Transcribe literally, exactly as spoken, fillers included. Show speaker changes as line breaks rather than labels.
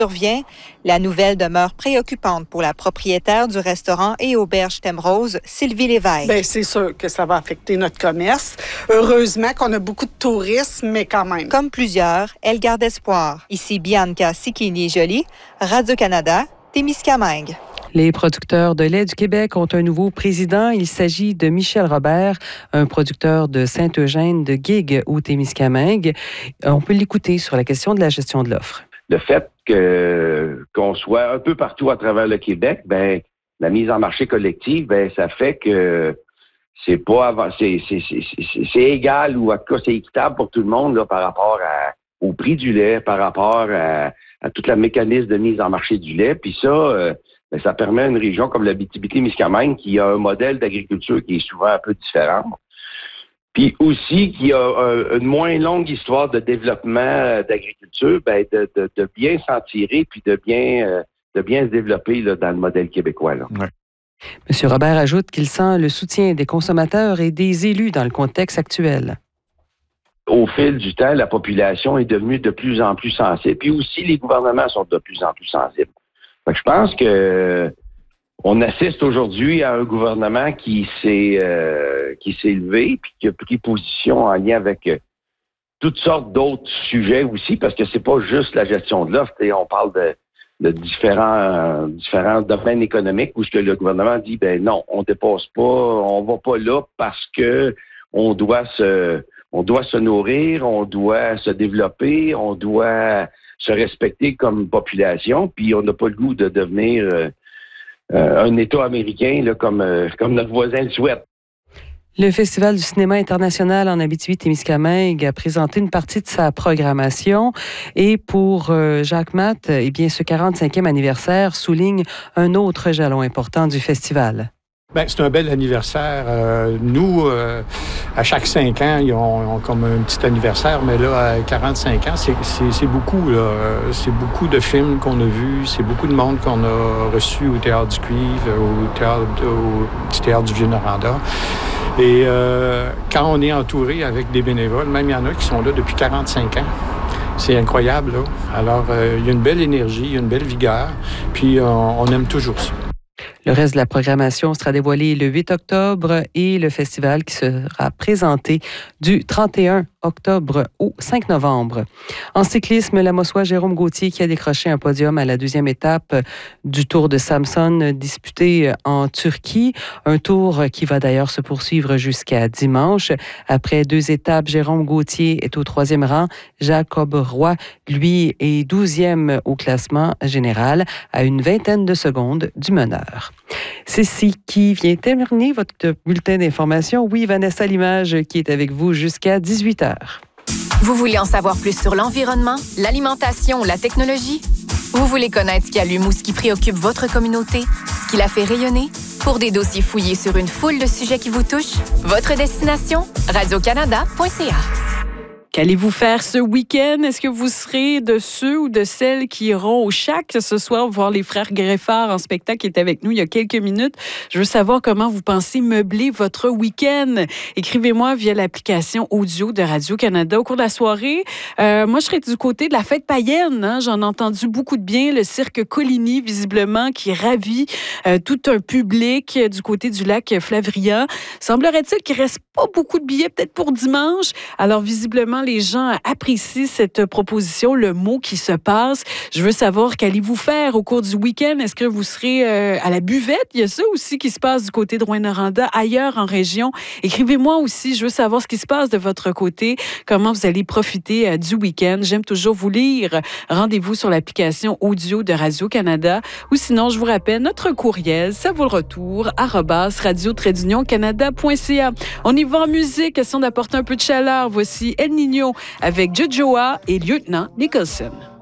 survient, la nouvelle demeure préoccupante pour la propriétaire du restaurant et auberge Thème Rose, Sylvie Lévesque.
Bien, c'est sûr que ça va affecter notre commerce. Heureusement qu'on a beaucoup de tourisme, mais quand même.
Comme plusieurs, elle garde espoir. Ici Bianca Sicchini-Joly, Radio-Canada, Témiscamingue.
Les producteurs de lait du Québec ont un nouveau président. Il s'agit de Michel Robert, un producteur de Saint-Eugène de Guigues au Témiscamingue. On peut l'écouter sur la question de la gestion de l'offre.
Le fait que, qu'on soit un peu partout à travers le Québec, ben, la mise en marché collective, ben, ça fait que c'est pas c'est, c'est, c'est, c'est, c'est égal ou en tout cas c'est équitable pour tout le monde là, par rapport à, au prix du lait, par rapport à, à tout le mécanisme de mise en marché du lait. Puis ça, euh, ben, ça permet à une région comme l'Abitibi-Témiscamingue qui a un modèle d'agriculture qui est souvent un peu différent. Puis aussi, qui a un, une moins longue histoire de développement d'agriculture, ben de, de, de bien s'en tirer puis de bien, euh, de bien se développer là, dans le modèle québécois. Là.
Ouais. M. Robert ajoute qu'il sent le soutien des consommateurs et des élus dans le contexte actuel.
Au fil du temps, la population est devenue de plus en plus sensible. Puis aussi, les gouvernements sont de plus en plus sensibles. Fait que je pense que on assiste aujourd'hui à un gouvernement qui s'est euh, qui s'est levé puis qui a pris position en lien avec euh, toutes sortes d'autres sujets aussi, parce que c'est pas juste la gestion de l'offre. On parle de, de différents euh, différents domaines économiques où ce que le gouvernement dit ben non, on dépasse pas, on va pas là parce que on doit se on doit se nourrir, on doit se développer, on doit se respecter comme population, puis on n'a pas le goût de devenir euh, Euh, un État américain là, comme, euh, comme notre voisin le souhaite.
Le Festival du cinéma international en Abitibi-Témiscamingue a présenté une partie de sa programmation et pour euh, Jacques Matt, eh bien, ce quarante-cinquième anniversaire souligne un autre jalon important du festival.
Bien, c'est un bel anniversaire. Euh, nous, euh, à chaque cinq ans, ils ont, ils ont comme un petit anniversaire, mais là, à quarante-cinq ans, c'est, c'est, c'est beaucoup. Là. C'est beaucoup de films qu'on a vus, c'est beaucoup de monde qu'on a reçu au Théâtre du Cuivre, au, théâtre, au petit Théâtre du Vieux-Noranda. Et euh, quand on est entouré avec des bénévoles, même il y en a qui sont là depuis quarante-cinq ans. C'est incroyable, là. Alors, euh, il y a une belle énergie, il y a une belle vigueur, puis on, on aime toujours ça.
Le reste de la programmation sera dévoilé le huit octobre et le festival qui sera présenté du trente et un octobre au cinq novembre. En cyclisme, la Mossois Jérôme Gauthier qui a décroché un podium à la deuxième étape du Tour de Samson disputé en Turquie. Un tour qui va d'ailleurs se poursuivre jusqu'à dimanche. Après deux étapes, Jérôme Gauthier est au troisième rang. Jacob Roy, lui, est douzième au classement général à une vingtaine de secondes du meneur. C'est ici qui vient terminer votre bulletin d'information. Oui, Vanessa Limage qui est avec vous jusqu'à dix-huit heures.
Vous voulez en savoir plus sur l'environnement, l'alimentation ou la technologie? Vous voulez connaître ce qui allume ou ce qui préoccupe votre communauté, ce qui la fait rayonner? Pour des dossiers fouillés sur une foule de sujets qui vous touchent, votre destination, radio canada point c a.
Qu'allez-vous faire ce week-end? Est-ce que vous serez de ceux ou de celles qui iront au Shack ce soir voir les frères Greffard en spectacle qui est avec nous il y a quelques minutes? Je veux savoir comment vous pensez meubler votre week-end. Écrivez-moi via l'application audio de Radio-Canada au cours de la soirée. Euh, moi, je serai du côté de la fête païenne. Hein? J'en ai entendu beaucoup de bien. Le cirque Coligny, visiblement, qui ravit euh, tout un public du côté du lac Flavria. Semblerait-il qu'il ne reste pas beaucoup de billets, peut-être pour dimanche. Alors, visiblement, les gens apprécient cette proposition, le mot qui se passe. Je veux savoir qu'allez-vous faire au cours du week-end? Est-ce que vous serez euh, à la buvette? Il y a ça aussi qui se passe du côté de Rouyn-Noranda, ailleurs en région. Écrivez-moi aussi, je veux savoir ce qui se passe de votre côté, comment vous allez profiter euh, du week-end. J'aime toujours vous lire. Rendez-vous sur l'application audio de Radio-Canada ou sinon, je vous rappelle, notre courriel, ça vaut le retour, arobase radio trait d'union canada point c a. On y va en musique, question d'apporter un peu de chaleur. Voici El Niño avec Jojoa et Lieutenant Nicholson.